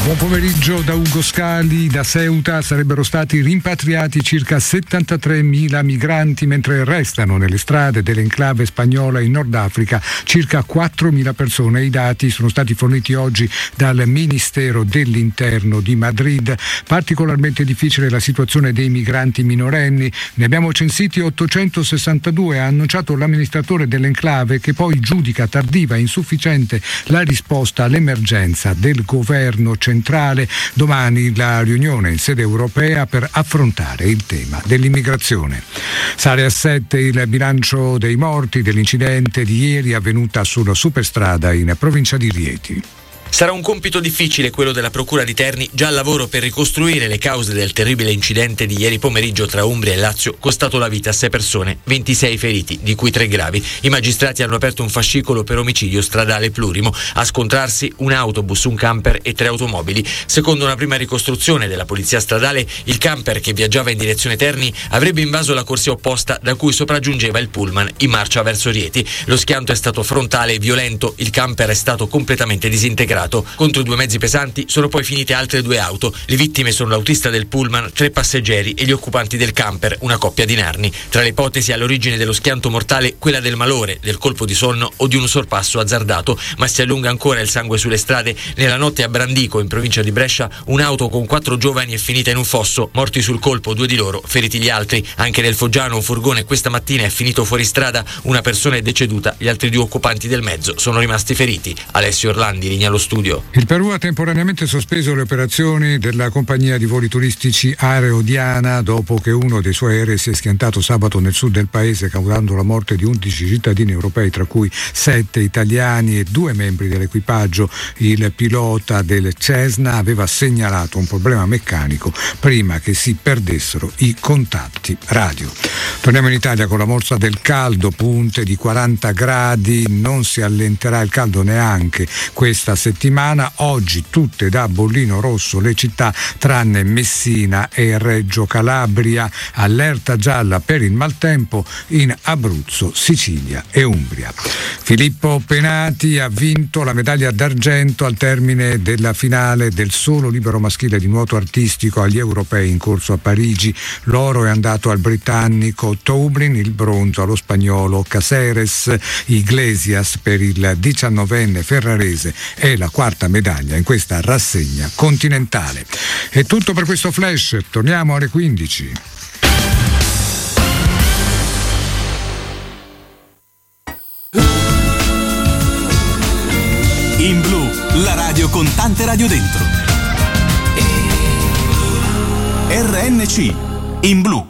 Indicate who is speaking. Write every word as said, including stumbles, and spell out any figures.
Speaker 1: Buon pomeriggio da Ugo Scali. Da Ceuta sarebbero stati rimpatriati circa settantatremila migranti, mentre restano nelle strade dell'enclave spagnola in Nord Africa circa quattromila persone. I dati sono stati forniti oggi dal Ministero dell'Interno di Madrid. Particolarmente difficile la situazione dei migranti minorenni. Ne abbiamo censiti ottocentosessantadue, ha annunciato l'amministratore dell'enclave, che poi giudica tardiva e insufficiente la risposta all'emergenza del governo centrale. Domani la riunione in sede europea per affrontare il tema dell'immigrazione. Sale a sette il bilancio dei morti dell'incidente di ieri avvenuta sulla superstrada in provincia di Rieti.
Speaker 2: Sarà un compito difficile quello della Procura di Terni, già al lavoro per ricostruire le cause del terribile incidente di ieri pomeriggio tra Umbria e Lazio, costato la vita a sei persone, ventisei feriti, di cui tre gravi. I magistrati hanno aperto un fascicolo per omicidio stradale plurimo. A scontrarsi un autobus, un camper e tre automobili. Secondo una prima ricostruzione della polizia stradale, il camper che viaggiava in direzione Terni avrebbe invaso la corsia opposta da cui sopraggiungeva il pullman in marcia verso Rieti. Lo schianto è stato frontale e violento, il camper è stato completamente disintegrato. Contro due mezzi pesanti sono poi finite altre due auto. Le vittime sono l'autista del pullman, tre passeggeri e gli occupanti del camper, una coppia di narni. Tra le ipotesi all'origine dello schianto mortale, quella del malore, del colpo di sonno o di un sorpasso azzardato, ma si allunga ancora il sangue sulle strade. Nella notte a Brandico, in provincia di Brescia, un'auto con quattro giovani è finita in un fosso, morti sul colpo due di loro, feriti gli altri. Anche nel Foggiano un furgone questa mattina è finito fuori strada, una persona è deceduta, gli altri due occupanti del mezzo sono rimasti feriti. Alessio Orlandi, linea allo studio.
Speaker 1: Il Perù ha temporaneamente sospeso le operazioni della compagnia di voli turistici Aerodiana dopo che uno dei suoi aerei si è schiantato sabato nel sud del paese, causando la morte di undici cittadini europei, tra cui sette italiani e due membri dell'equipaggio. Il pilota del Cessna aveva segnalato un problema meccanico prima che si perdessero i contatti radio. Torniamo in Italia con la morsa del caldo, punte di quaranta gradi, non si allenterà il caldo neanche questa settimana. Oggi tutte da bollino rosso le città tranne Messina e Reggio Calabria. Allerta gialla per il maltempo in Abruzzo, Sicilia e Umbria. Filippo Penati ha vinto la medaglia d'argento al termine della finale del solo libero maschile di nuoto artistico agli europei in corso a Parigi. L'oro è andato al britannico Taublin, il bronzo allo spagnolo Caceres. Iglesias per il diciannovenne ferrarese è la quarta medaglia in questa rassegna continentale. È tutto per questo flash, torniamo alle quindici.
Speaker 3: In Blu, la radio con tante radio dentro. R N C, in Blu.